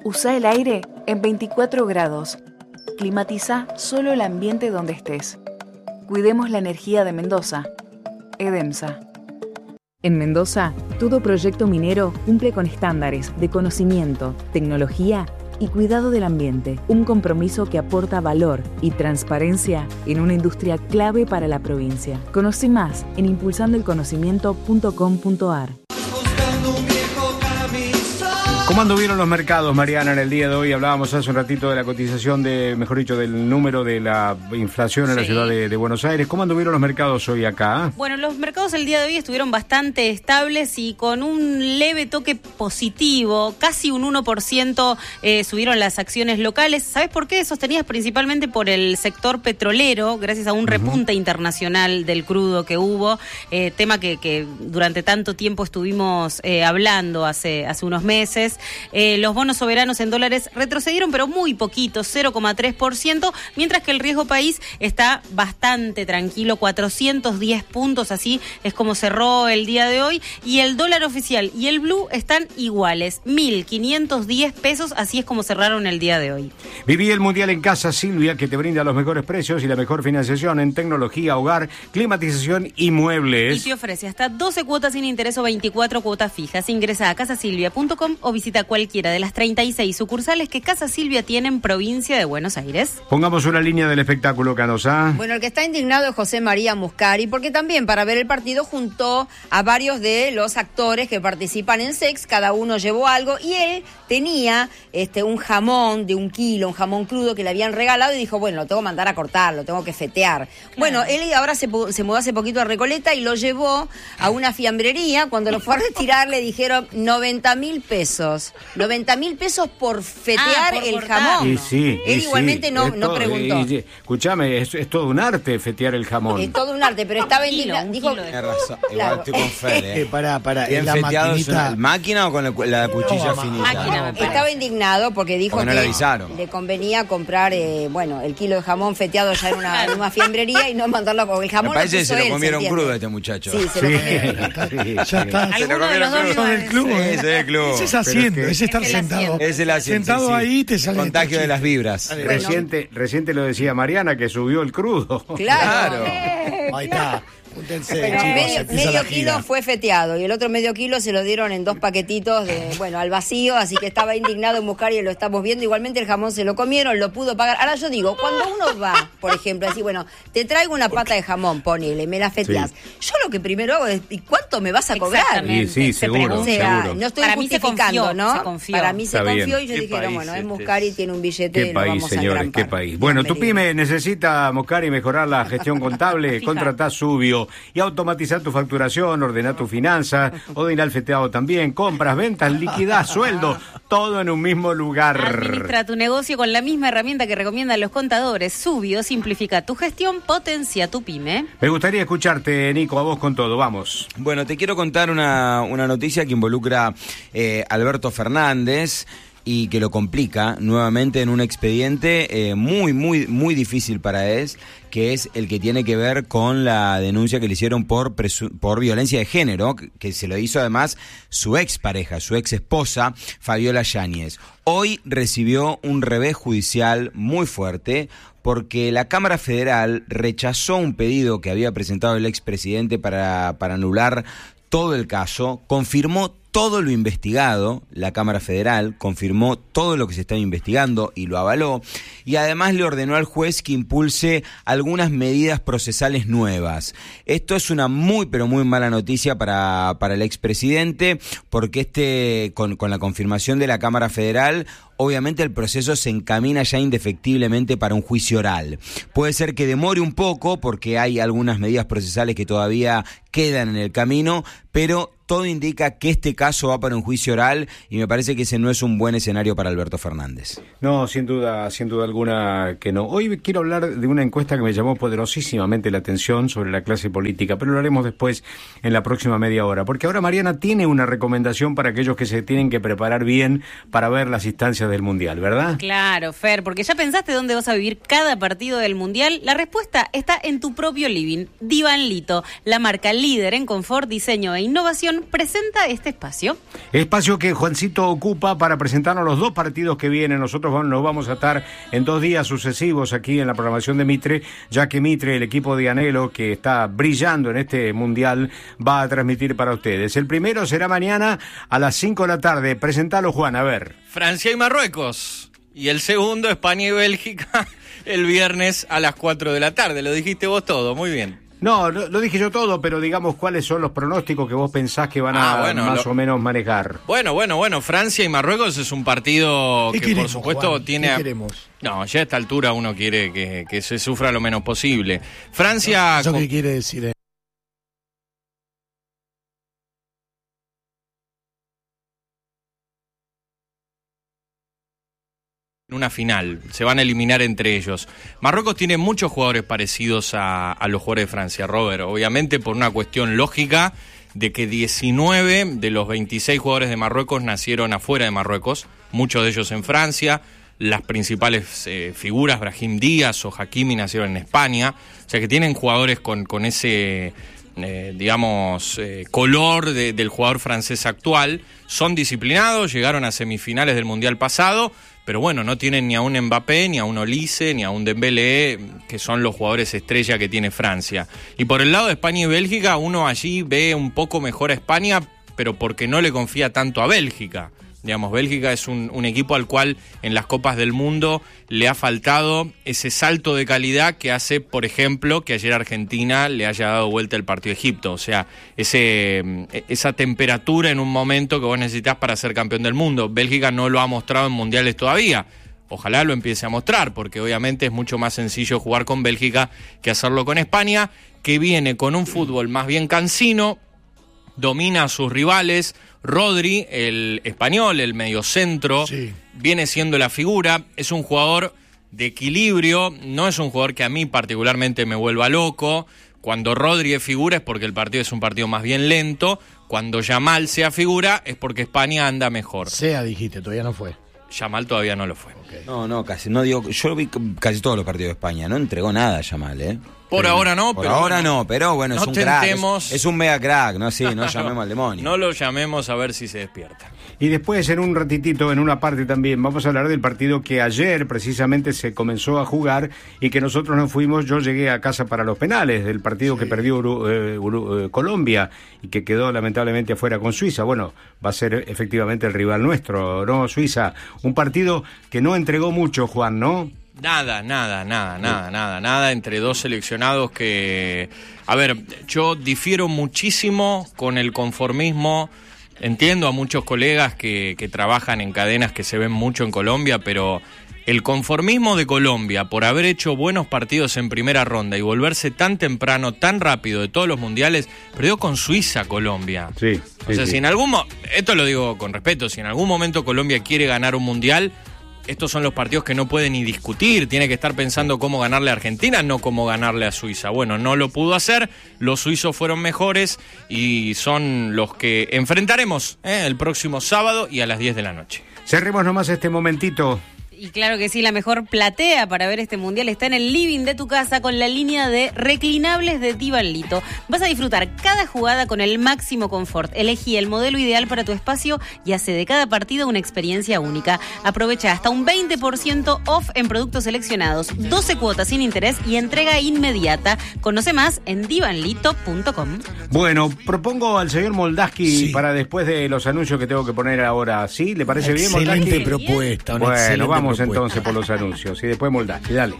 Usa el aire en 24 grados. Climatiza solo el ambiente donde estés. Cuidemos la energía de Mendoza. EDEMSA. En Mendoza, todo proyecto minero cumple con estándares de conocimiento, tecnología y cuidado del ambiente. Un compromiso que aporta valor y transparencia en una industria clave para la provincia. Conoce más en impulsandoelconocimiento.com.ar. ¿Cómo anduvieron los mercados, Mariana, en el día de hoy? Hablábamos hace un ratito de la cotización, mejor dicho, del número de la inflación en la ciudad de Buenos Aires. ¿Cómo anduvieron los mercados hoy acá? Bueno, los mercados el día de hoy estuvieron bastante estables y con un leve toque positivo. Casi un 1% subieron las acciones locales. ¿Sabes por qué? Sostenidas principalmente por el sector petrolero, gracias a un repunte internacional del crudo que hubo. Tema que durante tanto tiempo estuvimos hablando hace unos meses. Los bonos soberanos en dólares retrocedieron, pero muy poquito, 0,3%, mientras que el riesgo país está bastante tranquilo, 410 puntos, así es como cerró el día de hoy, y el dólar oficial y el blue están iguales, 1.510 pesos, así es como cerraron el día de hoy. Viví el Mundial en Casa Silvia, que te brinda los mejores precios y la mejor financiación en tecnología, hogar, climatización y muebles. Y te ofrece hasta 12 cuotas sin interés o 24 cuotas fijas. Ingresa a casasilvia.com o visita cualquiera de las 36 sucursales que Casa Silvia tiene en provincia de Buenos Aires. Pongamos una línea del espectáculo, Canosa. Bueno, el que está indignado es José María Muscari, porque también para ver el partido juntó a varios de los actores que participan en Sex, cada uno llevó algo, y él tenía un jamón de 1 kilo, un jamón crudo que le habían regalado, y dijo, bueno, lo tengo que mandar a cortar, lo tengo que fetear. Claro. Bueno, él ahora se mudó hace poquito a Recoleta y lo llevó a una fiambrería. Cuando lo fue a retirar le dijeron 90.000 pesos. 90.000 pesos por fetear por el jamón. Y sí, él igualmente sí, no todo, preguntó. Escúchame, es todo un arte fetear el jamón. Es todo un arte, pero estaba indignado. Dijo, igual estoy con Fede. Para, ¿Bien feteado en la máquina o con la cuchilla finita? Máquina, estaba indignado porque dijo porque no que le avisaron. Le convenia comprar el kilo de jamón feteado ya en una fiambrería y no mandarlo con el jamón. Me parece que se lo comieron ¿se crudo a este muchacho. Sí, se lo comieron. Ya está. Se lo comieron crudo. Sos del club, Sí, del club. Ese es haciendo, ese estar sentado. Es el asiento. Sentado ahí te sale. Contagio de las vibras. Reciente lo decía Mariana, que subió el crudo. Claro. Ahí está. Júntense, Pero chicos, medio kilo fue feteado y el otro medio kilo se lo dieron en 2 paquetitos al vacío, así que estaba indignado en buscar y lo estamos viendo. Igualmente el jamón se lo comieron, lo pudo pagar. Ahora yo digo, cuando uno va, por ejemplo, así, bueno, te traigo una pata de jamón, ponele, me la feteás. Sí. Yo lo que primero hago es, ¿y cuánto me vas a cobrar? Sí, seguro, o sea, seguro. No estoy para justificando, mí ¿no? Se confió. Para mí se confió y yo ¿Qué dijeron, país, bueno, es Muscari, tiene un billete, qué lo país, vamos señores, a engrampar. qué país. Bueno, tu pyme necesita, Muscari, mejorar la gestión contable, contratá Subio y automatizar tu facturación, ordenar tu finanzas, ordenar el feteado también, compras, ventas, liquidás, sueldo, todo en un mismo lugar. Administra tu negocio con la misma herramienta que recomiendan los contadores. Subio simplifica tu gestión, potencia tu pyme. Me gustaría escucharte, Nico, a vos con todo, vamos. Bueno, te quiero contar una noticia que involucra a Alberto Fernández y que lo complica nuevamente en un expediente muy difícil para él, que es el que tiene que ver con la denuncia que le hicieron por violencia de género, que se lo hizo además su expareja, su ex esposa, Fabiola Yáñez. Hoy recibió un revés judicial muy fuerte porque la Cámara Federal rechazó un pedido que había presentado el expresidente para anular todo el caso, confirmó todo lo investigado, la Cámara Federal confirmó todo lo que se estaba investigando y lo avaló, y además le ordenó al juez que impulse algunas medidas procesales nuevas. Esto es una muy mala noticia para el expresidente, porque con la confirmación de la Cámara Federal, obviamente el proceso se encamina ya indefectiblemente para un juicio oral. Puede ser que demore un poco porque hay algunas medidas procesales que todavía quedan en el camino, pero todo indica que este caso va para un juicio oral y me parece que ese no es un buen escenario para Alberto Fernández. No, sin duda alguna que no. Hoy quiero hablar de una encuesta que me llamó poderosísimamente la atención sobre la clase política, pero lo haremos después en la próxima media hora, porque ahora Mariana tiene una recomendación para aquellos que se tienen que preparar bien para ver las instancias del Mundial, ¿verdad? Claro, Fer, porque ya pensaste dónde vas a vivir cada partido del Mundial. La respuesta está en tu propio living. Divanlito, la marca líder en confort, diseño e innovación, presenta este espacio. Espacio que Juancito ocupa para presentarnos los 2 partidos que vienen. Nosotros nos vamos a estar en 2 días sucesivos aquí en la programación de Mitre, ya que Mitre, el equipo de Anhelo, que está brillando en este mundial, va a transmitir para ustedes. El primero será mañana a las 5 de la tarde. Presentalo, Juan, a ver. Francia y Marruecos. Y el segundo, España y Bélgica, el viernes a las 4 de la tarde. Lo dijiste vos todo, muy bien. No, lo dije yo todo, pero digamos, ¿cuáles son los pronósticos que vos pensás que van a más o menos manejar? Bueno, Francia y Marruecos es un partido que por supuesto Juan? tiene... ¿Qué queremos? No, ya a esta altura uno quiere que se sufra lo menos posible. Francia... ¿Eso qué quiere decir? Una final, se van a eliminar entre ellos. Marruecos tiene muchos jugadores parecidos a los jugadores de Francia, Robert, obviamente por una cuestión lógica de que 19 de los 26 jugadores de Marruecos nacieron afuera de Marruecos, muchos de ellos en Francia. Las principales figuras, Brahim Díaz o Hakimi, nacieron en España, o sea que tienen jugadores con ese... color del jugador francés actual. Son disciplinados, llegaron a semifinales del Mundial pasado, pero bueno, no tienen ni a un Mbappé, ni a un Olise, ni a un Dembélé, que son los jugadores estrella que tiene Francia. Y por el lado de España y Bélgica, uno allí ve un poco mejor a España, pero porque no le confía tanto a Bélgica. Digamos, Bélgica es un equipo al cual en las Copas del Mundo le ha faltado ese salto de calidad que hace, por ejemplo, que ayer Argentina le haya dado vuelta el partido a Egipto. O sea, esa temperatura en un momento que vos necesitas para ser campeón del mundo. Bélgica no lo ha mostrado en mundiales todavía. Ojalá lo empiece a mostrar, porque obviamente es mucho más sencillo jugar con Bélgica que hacerlo con España, que viene con un fútbol más bien cansino, domina a sus rivales. Rodri, el español, el mediocentro, viene siendo la figura, es un jugador de equilibrio, no es un jugador que a mí particularmente me vuelva loco. Cuando Rodri es figura es porque el partido es un partido más bien lento, cuando Yamal sea figura es porque España anda mejor. Dijiste, todavía no fue. Yamal todavía no lo fue. Okay. No, casi, no digo, yo vi casi todos los partidos de España, no entregó nada Yamal, Por ahora no, pero ahora bueno, no, pero bueno, no es un crack, tentemos... es un mega crack, no llamemos al demonio. No lo llamemos a ver si se despierta. Y después, en un ratitito, en una parte también, vamos a hablar del partido que ayer precisamente se comenzó a jugar y que nosotros nos fuimos. Yo llegué a casa para los penales del partido que perdió Colombia y que quedó lamentablemente afuera con Suiza. Bueno, va a ser efectivamente el rival nuestro, ¿no? Suiza, un partido que no entregó mucho, Juan, ¿no? Nada, entre dos seleccionados que... A ver, yo difiero muchísimo con el conformismo. Entiendo a muchos colegas que trabajan en cadenas que se ven mucho en Colombia, pero el conformismo de Colombia por haber hecho buenos partidos en primera ronda y volverse tan temprano, tan rápido de todos los mundiales, perdió con Suiza Colombia. Sí. O sea, si en algún esto lo digo con respeto, si en algún momento Colombia quiere ganar un mundial, estos son los partidos que no puede ni discutir, tiene que estar pensando cómo ganarle a Argentina, no cómo ganarle a Suiza. Bueno, no lo pudo hacer, los suizos fueron mejores y son los que enfrentaremos el próximo sábado y a las 10 de la noche. Cerremos nomás este momentito. Y claro que sí, la mejor platea para ver este mundial está en el living de tu casa con la línea de reclinables de Divan Lito. Vas a disfrutar cada jugada con el máximo confort. Elegí el modelo ideal para tu espacio y hace de cada partido una experiencia única. Aprovecha hasta un 20% off en productos seleccionados, 12 cuotas sin interés y entrega inmediata. Conoce más en divanlito.com. Bueno, propongo al señor Moldaski para después de los anuncios que tengo que poner ahora. ¿Sí? ¿Le parece bien, Moldaski? Excelente propuesta. Bueno, vamos entonces por los anuncios y después Moldaski, dale.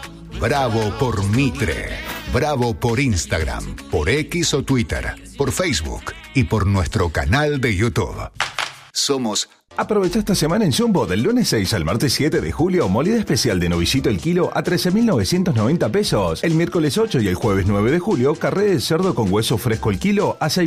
Bravo por Mitre, bravo por Instagram, por X o Twitter, por Facebook y por nuestro canal de YouTube. Somos... Aprovecha esta semana en Jumbo del lunes 6 al martes 7 de julio, molida especial de novillito el kilo a 13.990 pesos. El miércoles 8 y el jueves 9 de julio, carré de cerdo con hueso fresco el kilo a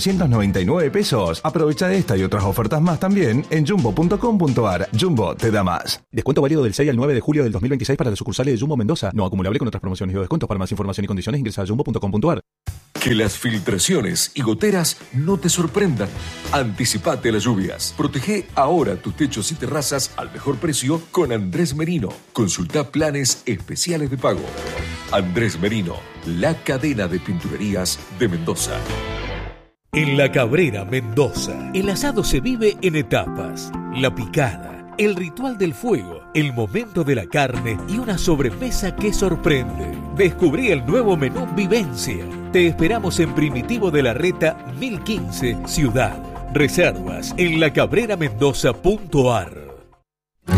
6.999 pesos. Aprovecha esta y otras ofertas más también en jumbo.com.ar. Jumbo te da más. Descuento válido del 6 al 9 de julio del 2026 para las sucursales de Jumbo Mendoza. No acumulable con otras promociones o descuentos. Para más información y condiciones ingresa a jumbo.com.ar. Que las filtraciones y goteras no te sorprendan. Anticipate a las lluvias. Protege ahora tus techos y terrazas al mejor precio con Andrés Merino. Consulta planes especiales de pago. Andrés Merino, la cadena de pinturerías de Mendoza. En La Cabrera, Mendoza, el asado se vive en etapas. La picada, el ritual del fuego, el momento de la carne y una sobremesa que sorprende. Descubrí el nuevo menú Vivencia. Te esperamos en Primitivo de la Reta 1015, Ciudad. Reservas en lacabreramendoza.ar.